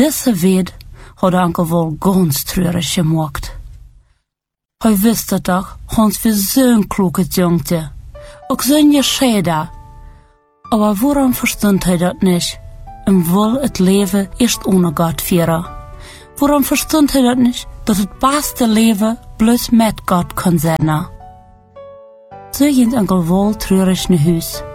Diese Welt hat Onkel wohl ganz treurig gemacht. Hij wist doch, Hans für zo'n kloke Jungte. Auch zo'n Geschäder. Aber warum verstand hij dat nicht? Und will het Leben erst ohne Gott führen? Warum verstand hij dat nicht, dass het beste Leben bloß mit Gott kann sein? So ging Onkel wohl treurig nach Huis.